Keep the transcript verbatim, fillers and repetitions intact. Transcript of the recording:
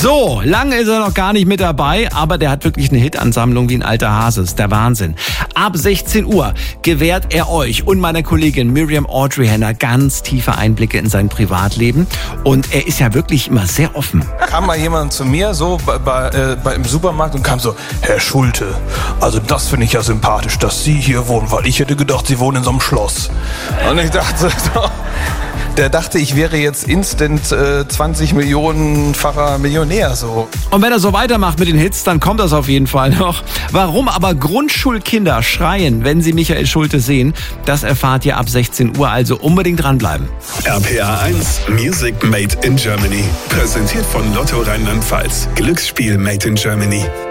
So, lange ist er noch gar nicht mit dabei, aber der hat wirklich eine Hitansammlung wie ein alter Hase. Ist der Wahnsinn. Ab sechzehn Uhr gewährt er euch und meiner Kollegin Miriam Audrey Henner ganz tiefe Einblicke in sein Privatleben. Und er ist ja wirklich immer sehr offen. Kam mal jemand zu mir so bei, bei, äh, bei im Supermarkt und kam so, Herr Schulte, also das finde ich ja sympathisch, dass Sie hier wohnen, weil ich hätte gedacht, Sie wohnen in so einem Schloss. Und ich dachte, so, der dachte, ich wäre jetzt instant äh, zwanzig Millionenfacher Millionär. So. Und wenn er so weitermacht mit den Hits, dann kommt das auf jeden Fall noch. Warum aber Grundschulkinder schreien, wenn sie Michael Schulte sehen, das erfahrt ihr ab sechzehn Uhr, also unbedingt dranbleiben. R P R eins Music Made in Germany. Präsentiert von Lotto Rheinland-Pfalz. Glücksspiel Made in Germany.